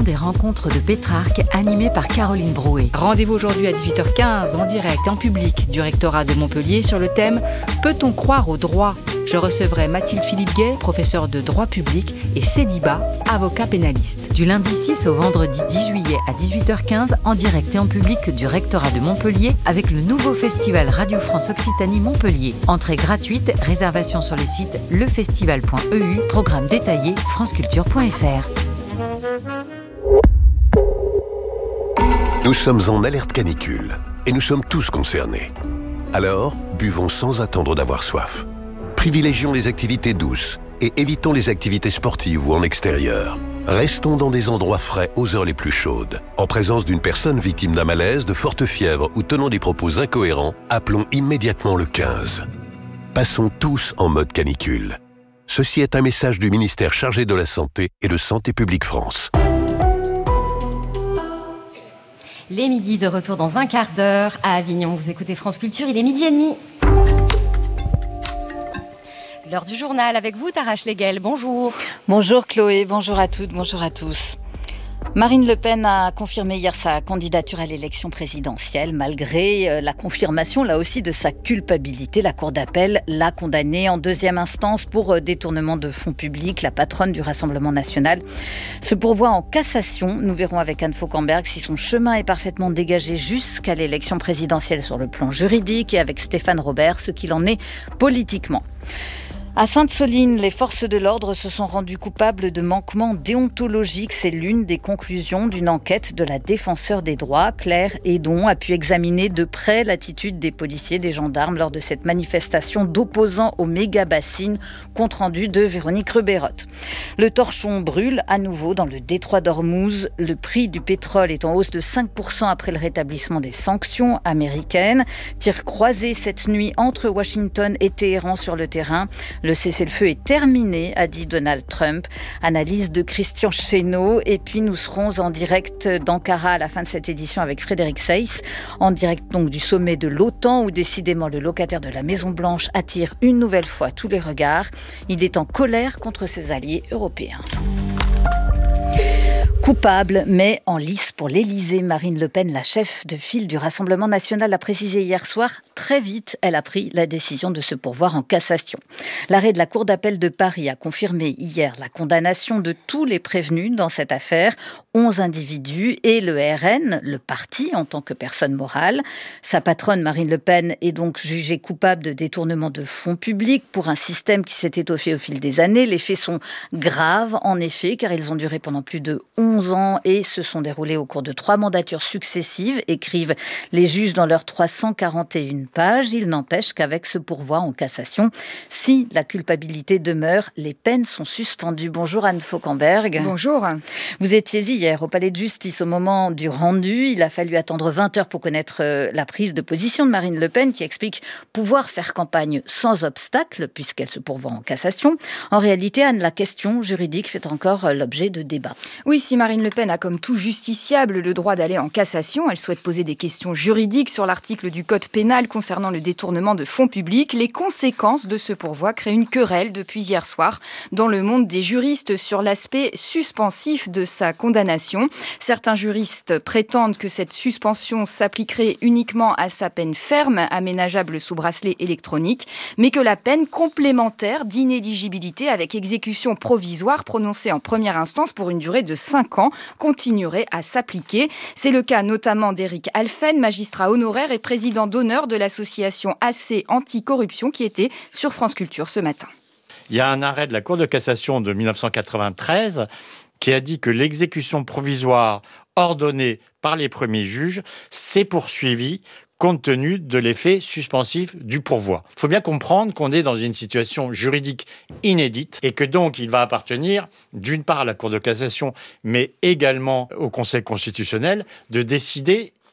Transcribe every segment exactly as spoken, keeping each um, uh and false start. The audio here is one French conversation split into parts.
des rencontres de Pétrarque animées par Caroline Brouet. Rendez-vous aujourd'hui à dix-huit heures quinze en direct et en public du rectorat de Montpellier sur le thème « Peut-on croire au droit ?» Je recevrai Mathilde Philippe-Gay, professeure de droit public, et Cédiba, avocat pénaliste. Du lundi six au vendredi dix juillet à dix-huit heures quinze en direct et en public du rectorat de Montpellier avec le nouveau festival Radio France Occitanie Montpellier. Entrée gratuite, réservation sur les sites lefestival point e u, programme détaillé franceculture point f r. Nous sommes en alerte canicule et nous sommes tous concernés. Alors, buvons sans attendre d'avoir soif. Privilégions les activités douces et évitons les activités sportives ou en extérieur. Restons dans des endroits frais aux heures les plus chaudes. En présence d'une personne victime d'un malaise, de forte fièvre ou tenant des propos incohérents, appelons immédiatement le quinze. Passons tous en mode canicule. Ceci est un message du ministère chargé de la Santé et de Santé publique France. Les midis de retour dans un quart d'heure à Avignon. Vous écoutez France Culture, il est midi et demi. L'heure du journal avec vous, Tara Schlegel. Bonjour. Bonjour Chloé, bonjour à toutes, bonjour à tous. Marine Le Pen a confirmé hier sa candidature à l'élection présidentielle, malgré la confirmation, là aussi, de sa culpabilité. La Cour d'appel l'a condamnée en deuxième instance pour détournement de fonds publics. La patronne du Rassemblement national se pourvoit en cassation. Nous verrons avec Anne Fauquemberg si son chemin est parfaitement dégagé jusqu'à l'élection présidentielle sur le plan juridique et avec Stéphane Robert, ce qu'il en est politiquement. À Sainte-Soline, les forces de l'ordre se sont rendues coupables de manquements déontologiques. C'est l'une des conclusions d'une enquête de la défenseure des droits. Claire Hédon a pu examiner de près l'attitude des policiers, des gendarmes lors de cette manifestation d'opposants aux méga-bassines. Compte rendu de Véronique Rebeyrotte. Le torchon brûle à nouveau dans le détroit d'Ormuz. Le prix du pétrole est en hausse de cinq pour cent après le rétablissement des sanctions américaines. Tirs croisés cette nuit entre Washington et Téhéran sur le terrain. Le cessez-le-feu est terminé, a dit Donald Trump. Analyse de Christian Chesneau. Et puis nous serons en direct d'Ankara à la fin de cette édition avec Frédéric Seyss. En direct donc du sommet de l'OTAN où décidément le locataire de la Maison-Blanche attire une nouvelle fois tous les regards. Il est en colère contre ses alliés européens. Coupable, mais en lice pour l'Élysée. Marine Le Pen, la chef de file du Rassemblement national, a précisé hier soir, très vite, elle a pris la décision de se pourvoir en cassation. L'arrêt de la Cour d'appel de Paris a confirmé hier la condamnation de tous les prévenus dans cette affaire, onze individus et le R N, le parti en tant que personne morale. Sa patronne, Marine Le Pen, est donc jugée coupable de détournement de fonds publics pour un système qui s'est étoffé au fil des années. Les faits sont graves, en effet, car ils ont duré pendant plus de onze ans et se sont déroulés au cours de trois mandatures successives, écrivent les juges dans leurs trois cent quarante et une pages. Il n'empêche qu'avec ce pourvoi en cassation, si la culpabilité demeure, les peines sont suspendues. Bonjour Anne Fauquemberg. Bonjour. Vous étiez hier au palais de justice au moment du rendu. Il a fallu attendre vingt heures pour connaître la prise de position de Marine Le Pen qui explique pouvoir faire campagne sans obstacle puisqu'elle se pourvoit en cassation. En réalité, Anne, la question juridique fait encore l'objet de débats. Oui, si Marine Le Pen a comme tout justiciable le droit d'aller en cassation, elle souhaite poser des questions juridiques sur l'article du Code pénal concernant le détournement de fonds publics. Les conséquences de ce pourvoi créent une querelle depuis hier soir dans le monde des juristes sur l'aspect suspensif de sa condamnation. Certains juristes prétendent que cette suspension s'appliquerait uniquement à sa peine ferme, aménageable sous bracelet électronique, mais que la peine complémentaire d'inéligibilité avec exécution provisoire prononcée en première instance pour une durée de cinq ans continuerait à s'appliquer. C'est le cas notamment d'Éric Alphen, magistrat honoraire et président d'honneur de l'association A C Anticorruption qui était sur France Culture ce matin. Il y a un arrêt de la Cour de cassation de dix-neuf cent quatre-vingt-treize qui a dit que l'exécution provisoire ordonnée par les premiers juges s'est poursuivie compte tenu de l'effet suspensif du pourvoi. Il faut bien comprendre qu'on est dans une situation juridique inédite et que donc il va appartenir d'une part à la Cour de cassation, mais également au Conseil constitutionnel de décider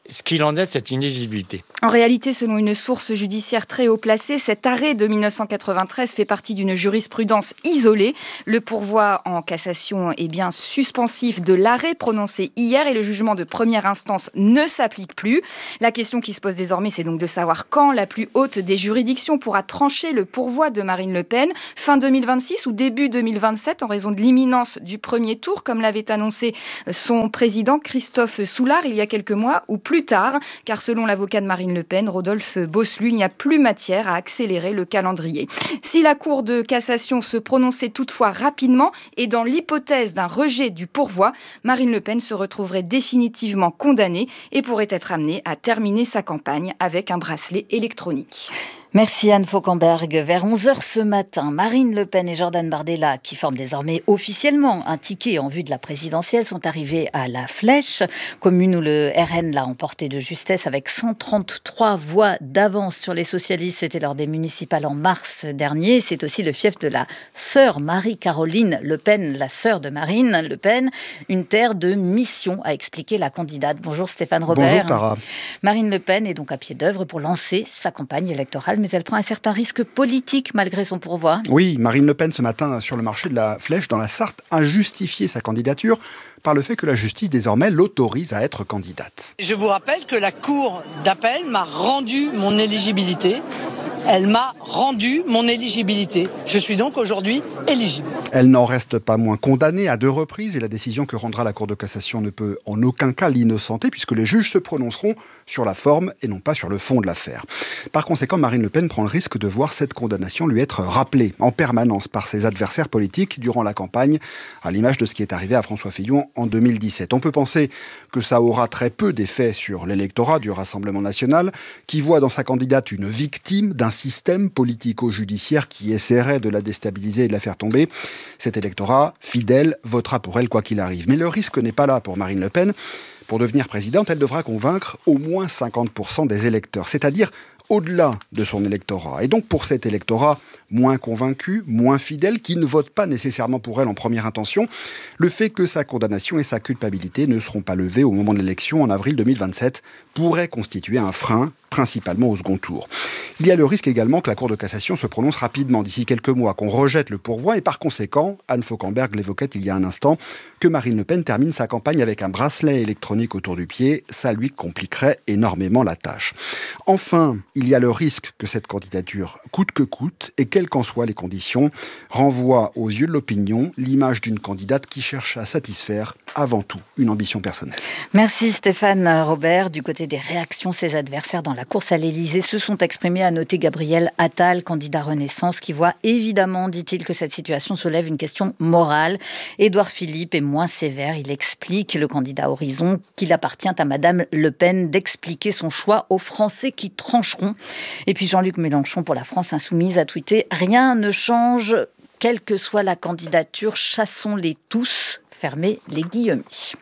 ce qu'il en est de cette inéligibilité. En réalité, selon une source judiciaire très haut placée, cet arrêt de mille neuf cent quatre-vingt-treize fait partie d'une jurisprudence isolée. Le pourvoi en cassation est bien suspensif de l'arrêt prononcé hier et le jugement de première instance ne s'applique plus. La question qui se pose désormais, c'est donc de savoir quand la plus haute des juridictions pourra trancher le pourvoi de Marine Le Pen, fin deux mille vingt-six ou début deux mille vingt-sept, en raison de l'imminence du premier tour, comme l'avait annoncé son président Christophe Soulard il y a quelques mois, ou plus tard, car selon l'avocat de Marine Le Pen, Rodolphe Bosselut, il n'y a plus matière à accélérer le calendrier. Si la Cour de cassation se prononçait toutefois rapidement et dans l'hypothèse d'un rejet du pourvoi, Marine Le Pen se retrouverait définitivement condamnée et pourrait être amenée à terminer sa campagne avec un bracelet électronique. Merci Anne Fauquemberg. Vers onze heures ce matin, Marine Le Pen et Jordan Bardella, qui forment désormais officiellement un ticket en vue de la présidentielle, sont arrivés à La Flèche, commune où le R N l'a emporté de justesse avec cent trente-trois voix d'avance sur les socialistes. C'était lors des municipales en mars dernier. C'est aussi le fief de la sœur Marie-Caroline Le Pen, la sœur de Marine Le Pen, une terre de mission, a expliqué la candidate. Bonjour Stéphane Robert. Bonjour Tara. Marine Le Pen est donc à pied d'œuvre pour lancer sa campagne électorale, mais elle prend un certain risque politique malgré son pourvoi. Oui, Marine Le Pen ce matin sur le marché de la Flèche dans la Sarthe a justifié sa candidature par le fait que la justice désormais l'autorise à être candidate. Je vous rappelle que la Cour d'appel m'a rendu mon éligibilité. Elle m'a rendu mon éligibilité. Je suis donc aujourd'hui éligible. Elle n'en reste pas moins condamnée à deux reprises et la décision que rendra la Cour de cassation ne peut en aucun cas l'innocenter puisque les juges se prononceront sur la forme et non pas sur le fond de l'affaire. Par conséquent, Marine Le Pen prend le risque de voir cette condamnation lui être rappelée en permanence par ses adversaires politiques durant la campagne, à l'image de ce qui est arrivé à François Fillon en deux mille dix-sept. On peut penser que ça aura très peu d'effet sur l'électorat du Rassemblement national, qui voit dans sa candidate une victime d'un système politico-judiciaire qui essaierait de la déstabiliser et de la faire tomber. Cet électorat, fidèle, votera pour elle quoi qu'il arrive. Mais le risque n'est pas là pour Marine Le Pen. Pour devenir présidente, elle devra convaincre au moins cinquante pour cent des électeurs, c'est-à-dire au-delà de son électorat. Et donc pour cet électorat moins convaincu, moins fidèle, qui ne vote pas nécessairement pour elle en première intention, le fait que sa condamnation et sa culpabilité ne seront pas levées au moment de l'élection en avril deux mille vingt-sept pourrait constituer un frein, principalement au second tour. Il y a le risque également que la Cour de cassation se prononce rapidement d'ici quelques mois, qu'on rejette le pourvoi et par conséquent, Anne Fauquemberg l'évoquait il y a un instant, que Marine Le Pen termine sa campagne avec un bracelet électronique autour du pied, ça lui compliquerait énormément la tâche. Enfin, il y a le risque que cette candidature, coûte que coûte, et quelles qu'en soient les conditions, renvoie aux yeux de l'opinion l'image d'une candidate qui cherche à satisfaire avant tout une ambition personnelle. Merci Stéphane Robert. Du côté des réactions, ses adversaires dans la course à l'Élysée se sont exprimés. À noter Gabriel Attal, candidat Renaissance, qui voit évidemment, dit-il, que cette situation soulève une question morale. Édouard Philippe est moins sévère. Il explique, le candidat Horizon, qu'il appartient à Madame Le Pen d'expliquer son choix aux Français qui trancheront. Et puis Jean-Luc Mélenchon, pour la France Insoumise, a tweeté « Rien ne change, quelle que soit la candidature, chassons-les tous ». Fermez les guillemets.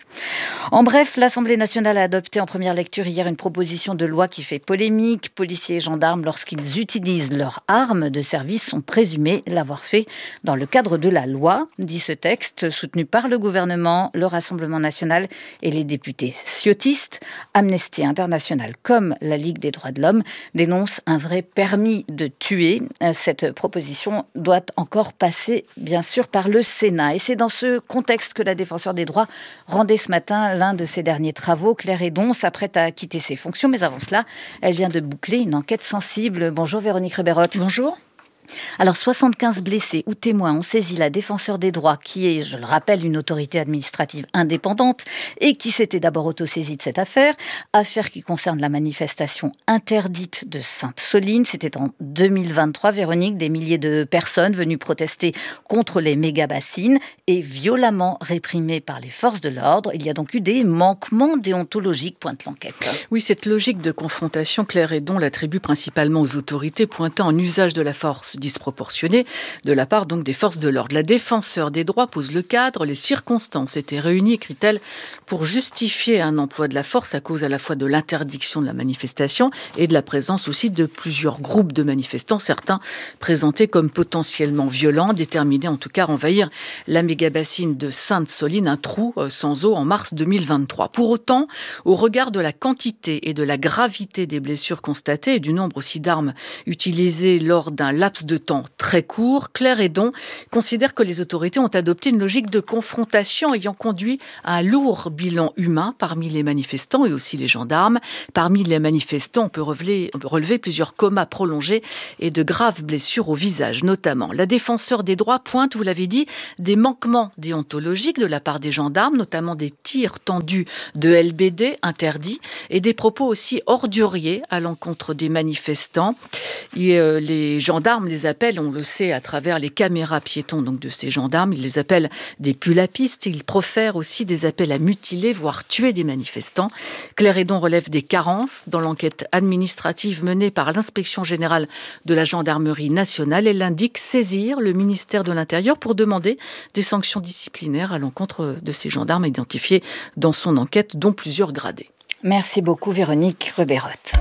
En bref, l'Assemblée nationale a adopté en première lecture hier une proposition de loi qui fait polémique. Policiers et gendarmes, lorsqu'ils utilisent leurs armes de service, sont présumés l'avoir fait dans le cadre de la loi, dit ce texte, soutenu par le gouvernement, le Rassemblement national et les députés ciotistes. Amnesty International, comme la Ligue des droits de l'homme, dénonce un vrai permis de tuer. Cette proposition doit encore passer, bien sûr, par le Sénat. Et c'est dans ce contexte que la défenseure des droits rendait ce matin l'un de ses derniers travaux. Claire Hédon s'apprête à quitter ses fonctions, mais avant cela, elle vient de boucler une enquête sensible. Bonjour Véronique Reberotte. Bonjour. Alors, soixante-quinze blessés ou témoins ont saisi la défenseure des droits, qui est, je le rappelle, une autorité administrative indépendante et qui s'était d'abord autosaisie de cette affaire. Affaire qui concerne la manifestation interdite de Sainte-Soline. C'était en deux mille vingt-trois, Véronique, des milliers de personnes venues protester contre les méga-bassines et violemment réprimées par les forces de l'ordre. Il y a donc eu des manquements déontologiques, pointe l'enquête. Oui, cette logique de confrontation, Claire Hédon l'attribue principalement aux autorités, pointant un usage de la force disproportionnée de la part donc des forces de l'ordre. La défenseure des droits pose le cadre. Les circonstances étaient réunies, écrit-elle, pour justifier un emploi de la force à cause à la fois de l'interdiction de la manifestation et de la présence aussi de plusieurs groupes de manifestants, certains présentés comme potentiellement violents, déterminés en tout cas à envahir la méga-bassine de Sainte-Soline, un trou sans eau en mars deux mille vingt-trois. Pour autant, au regard de la quantité et de la gravité des blessures constatées et du nombre aussi d'armes utilisées lors d'un laps de temps très court, Claire Hédon considère que les autorités ont adopté une logique de confrontation ayant conduit à un lourd bilan humain parmi les manifestants et aussi les gendarmes. Parmi les manifestants, on peut relever, on peut relever plusieurs comas prolongés et de graves blessures au visage, notamment. La défenseure des droits pointe, vous l'avez dit, des manquements déontologiques de la part des gendarmes, notamment des tirs tendus de L B D interdits et des propos aussi orduriers à l'encontre des manifestants. Et euh, les gendarmes les appellent, on le sait à travers les caméras piétons donc de ces gendarmes, ils les appellent des pulapistes. Ils profèrent aussi des appels à mutiler, voire tuer des manifestants. Claire Hédon relève des carences dans l'enquête administrative menée par l'inspection générale de la gendarmerie nationale. Elle indique saisir le ministère de l'Intérieur pour demander des sanctions disciplinaires à l'encontre de ces gendarmes identifiés dans son enquête, dont plusieurs gradés. Merci beaucoup Véronique Reberotte.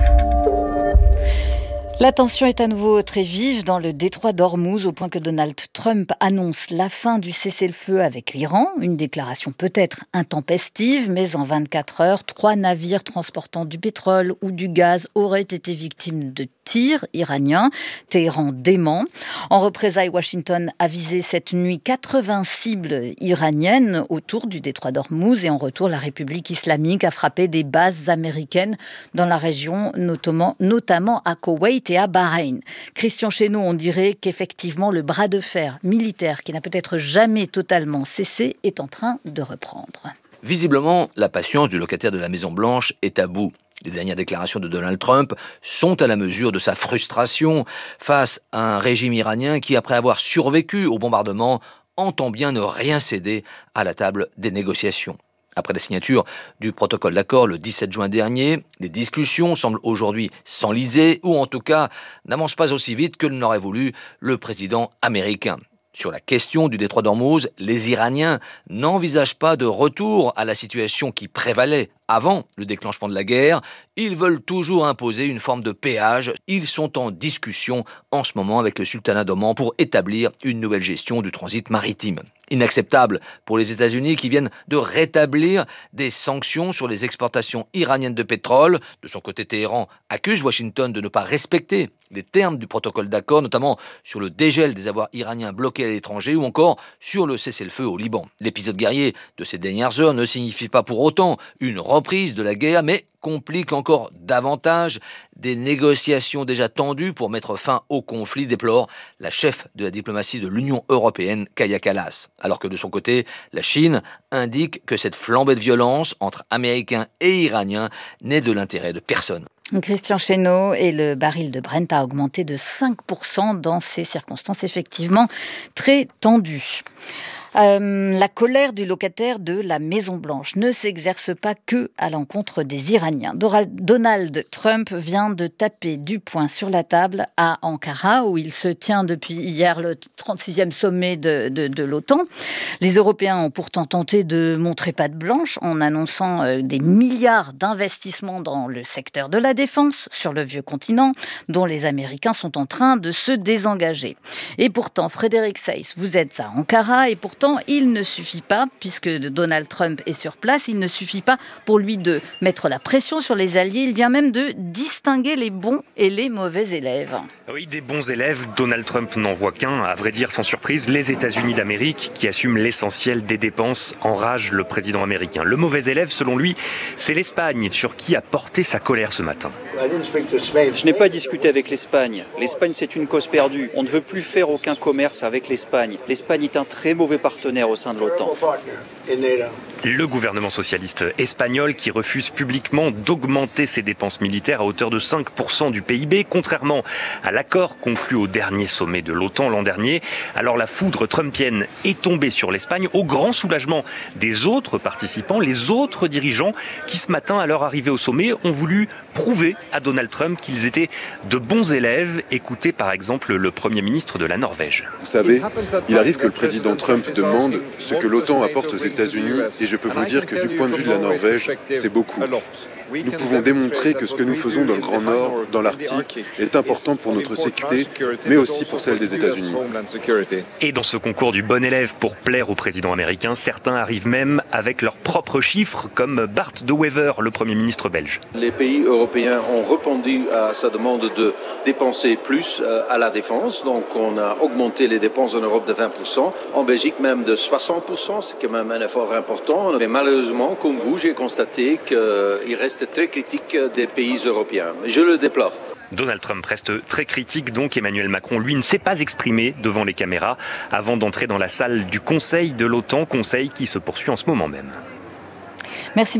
La tension est à nouveau très vive dans le détroit d'Ormuz, au point que Donald Trump annonce la fin du cessez-le-feu avec l'Iran. Une déclaration peut-être intempestive, mais en vingt-quatre heures, trois navires transportant du pétrole ou du gaz auraient été victimes de tirs iraniens. Téhéran dément. En représailles, Washington a visé cette nuit quatre-vingts cibles iraniennes autour du détroit d'Ormuz et en retour, la République islamique a frappé des bases américaines dans la région, notamment, notamment à Koweït et à Bahreïn. Christian Chesneau, on dirait qu'effectivement le bras de fer militaire qui n'a peut-être jamais totalement cessé est en train de reprendre. Visiblement, la patience du locataire de la Maison-Blanche est à bout. Les dernières déclarations de Donald Trump sont à la mesure de sa frustration face à un régime iranien qui, après avoir survécu au bombardement, entend bien ne rien céder à la table des négociations. Après la signature du protocole d'accord le dix-sept juin dernier, les discussions semblent aujourd'hui s'enliser ou en tout cas n'avancent pas aussi vite que l'aurait voulu le président américain. Sur la question du détroit d'Ormuz, les Iraniens n'envisagent pas de retour à la situation qui prévalait avant le déclenchement de la guerre. Ils veulent toujours imposer une forme de péage. Ils sont en discussion en ce moment avec le sultanat d'Oman pour établir une nouvelle gestion du transit maritime. Inacceptable pour les États-Unis qui viennent de rétablir des sanctions sur les exportations iraniennes de pétrole. De son côté, Téhéran accuse Washington de ne pas respecter les termes du protocole d'accord, notamment sur le dégel des avoirs iraniens bloqués à l'étranger ou encore sur le cessez-le-feu au Liban. L'épisode guerrier de ces dernières heures ne signifie pas pour autant une reprise de la guerre, mais complique encore davantage des négociations déjà tendues pour mettre fin au conflit, déplore la chef de la diplomatie de l'Union européenne, Kaja Kallas. Alors que de son côté, la Chine indique que cette flambée de violence entre Américains et Iraniens n'est de l'intérêt de personne. Christian Chesneau, et le baril de Brent a augmenté de cinq pour cent dans ces circonstances effectivement très tendues. Euh, la colère du locataire de la Maison-Blanche ne s'exerce pas que à l'encontre des Iraniens. Donald Trump vient de taper du poing sur la table à Ankara, où il se tient depuis hier le trente-sixième sommet de, de, de l'OTAN. Les Européens ont pourtant tenté de montrer patte blanche en annonçant euh, des milliards d'investissements dans le secteur de la défense sur le vieux continent, dont les Américains sont en train de se désengager. Et pourtant, Frédéric Seyss, vous êtes à Ankara, et pourtant, il ne suffit pas, puisque Donald Trump est sur place, il ne suffit pas pour lui de mettre la pression sur les alliés, il vient même de distinguer les bons et les mauvais élèves. Oui, des bons élèves, Donald Trump n'en voit qu'un, à vrai dire sans surprise, les États-Unis d'Amérique, qui assument l'essentiel des dépenses, enragent le président américain. Le mauvais élève, selon lui, c'est l'Espagne, sur qui a porté sa colère ce matin. Je n'ai pas discuté avec l'Espagne. L'Espagne, c'est une cause perdue. On ne veut plus faire aucun commerce avec l'Espagne. L'Espagne est un très mauvais partenaire au sein de l'OTAN. Le gouvernement socialiste espagnol qui refuse publiquement d'augmenter ses dépenses militaires à hauteur de cinq pour cent du P I B, contrairement à l'accord conclu au dernier sommet de l'OTAN l'an dernier. Alors la foudre trumpienne est tombée sur l'Espagne au grand soulagement des autres participants, les autres dirigeants qui ce matin à leur arrivée au sommet ont voulu prouver à Donald Trump qu'ils étaient de bons élèves. Écoutez par exemple le Premier ministre de la Norvège. Vous savez, il arrive que le président Trump demande ce que l'OTAN apporte aux États-Unis et je peux vous dire que du point de vue de la Norvège, c'est beaucoup. Nous pouvons démontrer que ce que nous faisons dans le Grand Nord, dans l'Arctique, est important pour notre sécurité, mais aussi pour celle des États-Unis. Et dans ce concours du bon élève pour plaire au président américain, certains arrivent même avec leurs propres chiffres, comme Bart De Wever, le Premier ministre belge. Les pays européens ont répondu à sa demande de dépenser plus à la défense. Donc on a augmenté les dépenses en Europe de vingt pour cent, en Belgique même de soixante pour cent, c'est quand même un effort important. Mais malheureusement, comme vous, j'ai constaté qu'il reste très critique des pays européens. Je le déplore. Donald Trump reste très critique, donc Emmanuel Macron, lui, ne s'est pas exprimé devant les caméras avant d'entrer dans la salle du Conseil de l'OTAN, conseil qui se poursuit en ce moment même.